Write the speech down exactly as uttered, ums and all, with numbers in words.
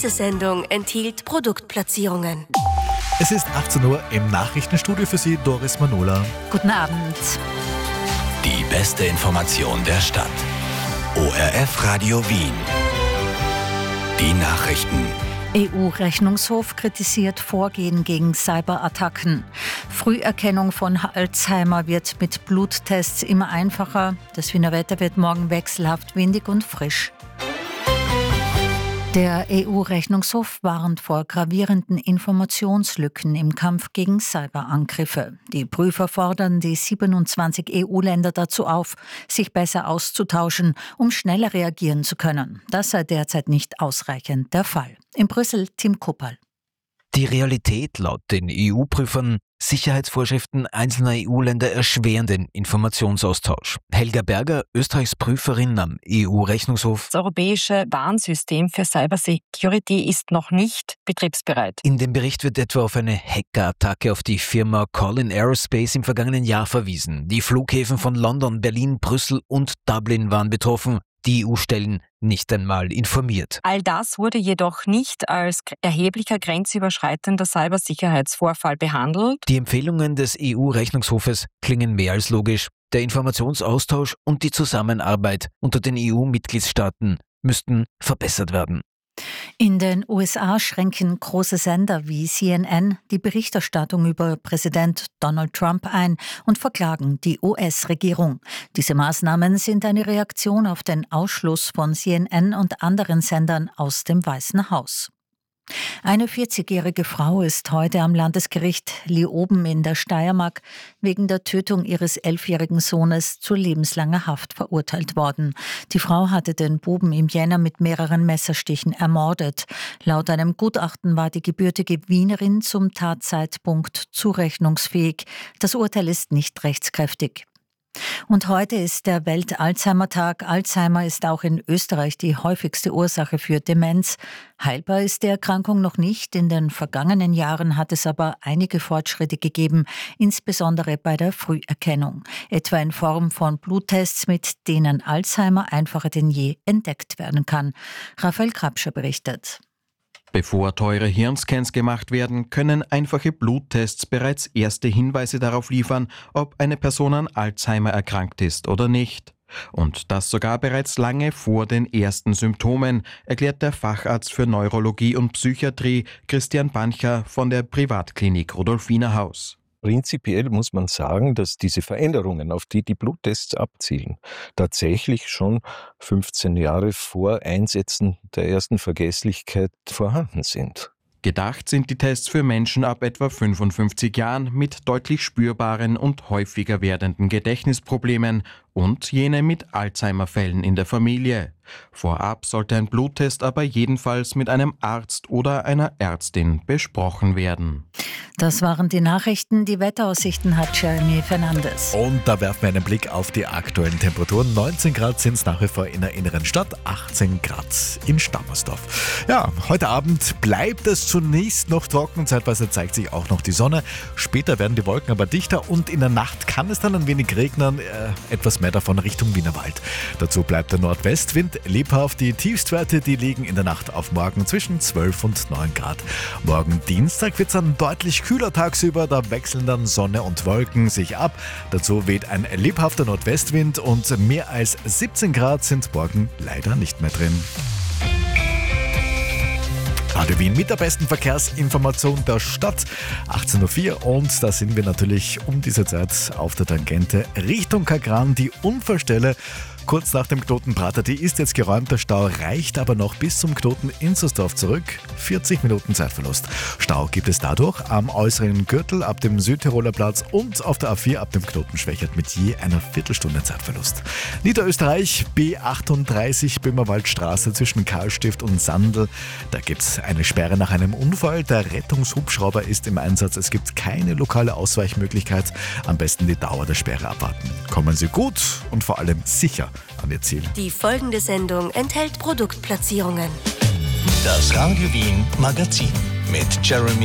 Diese Sendung enthielt Produktplatzierungen. Es ist achtzehn Uhr, im Nachrichtenstudio für Sie Doris Manola. Guten Abend. Die beste Information der Stadt. O R F Radio Wien. Die Nachrichten. E U-Rechnungshof kritisiert Vorgehen gegen Cyberattacken. Früherkennung von Alzheimer wird mit Bluttests immer einfacher. Das Wiener Wetter wird morgen wechselhaft windig und frisch. Der E U-Rechnungshof warnt vor gravierenden Informationslücken im Kampf gegen Cyberangriffe. Die Prüfer fordern die siebenundzwanzig E U-Länder dazu auf, sich besser auszutauschen, um schneller reagieren zu können. Das sei derzeit nicht ausreichend der Fall. In Brüssel Tim Kupperl. Die Realität laut den E U-Prüfern: Sicherheitsvorschriften einzelner E U-Länder erschweren den Informationsaustausch. Helga Berger, Österreichs Prüferin am E U-Rechnungshof. Das europäische Warnsystem für Cybersecurity ist noch nicht betriebsbereit. In dem Bericht wird etwa auf eine Hackerattacke auf die Firma Collin Aerospace im vergangenen Jahr verwiesen. Die Flughäfen von London, Berlin, Brüssel und Dublin waren betroffen. Die E U-Stellen nicht einmal informiert. All das wurde jedoch nicht als erheblicher grenzüberschreitender Cybersicherheitsvorfall behandelt. Die Empfehlungen des E U-Rechnungshofes klingen mehr als logisch. Der Informationsaustausch und die Zusammenarbeit unter den E U-Mitgliedstaaten müssten verbessert werden. In den U S A schränken große Sender wie C N N die Berichterstattung über Präsident Donald Trump ein und verklagen die U S-Regierung. Diese Maßnahmen sind eine Reaktion auf den Ausschluss von C N N und anderen Sendern aus dem Weißen Haus. Eine vierzigjährige Frau ist heute am Landesgericht Leoben in der Steiermark wegen der Tötung ihres elfjährigen Sohnes zu lebenslanger Haft verurteilt worden. Die Frau hatte den Buben im Jänner mit mehreren Messerstichen ermordet. Laut einem Gutachten war die gebürtige Wienerin zum Tatzeitpunkt zurechnungsfähig. Das Urteil ist nicht rechtskräftig. Und heute ist der Welt-Alzheimer-Tag. Alzheimer ist auch in Österreich die häufigste Ursache für Demenz. Heilbar ist die Erkrankung noch nicht. In den vergangenen Jahren hat es aber einige Fortschritte gegeben, insbesondere bei der Früherkennung. Etwa in Form von Bluttests, mit denen Alzheimer einfacher denn je entdeckt werden kann. Raphael Krapscher berichtet. Bevor teure Hirnscans gemacht werden, können einfache Bluttests bereits erste Hinweise darauf liefern, ob eine Person an Alzheimer erkrankt ist oder nicht. Und das sogar bereits lange vor den ersten Symptomen, erklärt der Facharzt für Neurologie und Psychiatrie Christian Bancher von der Privatklinik Rudolfiner Haus. Prinzipiell muss man sagen, dass diese Veränderungen, auf die die Bluttests abzielen, tatsächlich schon fünfzehn Jahre vor Einsetzen der ersten Vergesslichkeit vorhanden sind. Gedacht sind die Tests für Menschen ab etwa fünfundfünfzig Jahren mit deutlich spürbaren und häufiger werdenden Gedächtnisproblemen und jene mit Alzheimer-Fällen in der Familie. Vorab sollte ein Bluttest aber jedenfalls mit einem Arzt oder einer Ärztin besprochen werden. Das waren die Nachrichten. Die Wetteraussichten hat Jeremy Fernandes. Und da werfen wir einen Blick auf die aktuellen Temperaturen. neunzehn Grad sind es nach wie vor in der inneren Stadt, achtzehn Grad in Stammersdorf. Ja, heute Abend bleibt es zunächst noch trocken. Zeitweise zeigt sich auch noch die Sonne. Später werden die Wolken aber dichter und in der Nacht kann es dann ein wenig regnen. Äh, etwas mehr davon Richtung Wienerwald. Dazu bleibt der Nordwestwind lebhaft. Die Tiefstwerte, die liegen in der Nacht auf morgen zwischen zwölf und neun Grad. Morgen Dienstag wird es dann deutlich kühler tagsüber. Da wechseln dann Sonne und Wolken sich ab. Dazu weht ein lebhafter Nordwestwind und mehr als siebzehn Grad sind morgen leider nicht mehr drin. Radio Wien mit der besten Verkehrsinformation der Stadt. achtzehn Uhr vier und da sind wir natürlich um diese Zeit auf der Tangente Richtung Kagran. Die Unfallstelle kurz nach dem Knoten Prater, die ist jetzt geräumt. Der Stau reicht aber noch bis zum Knoten Inzersdorf zurück. vierzig Minuten Zeitverlust. Stau gibt es dadurch am äußeren Gürtel ab dem Südtiroler Platz und auf der A vier ab dem Knoten Schwächert mit je einer Viertelstunde Zeitverlust. Niederösterreich B achtunddreißig Böhmerwaldstraße zwischen Karlstift und Sandl. Da gibt es eine Sperre nach einem Unfall. Der Rettungshubschrauber ist im Einsatz. Es gibt keine lokale Ausweichmöglichkeit. Am besten die Dauer der Sperre abwarten. Kommen Sie gut und vor allem sicher an Ihr Ziel. Die folgende Sendung enthält Produktplatzierungen. Das Radio Wien Magazin mit Jeremy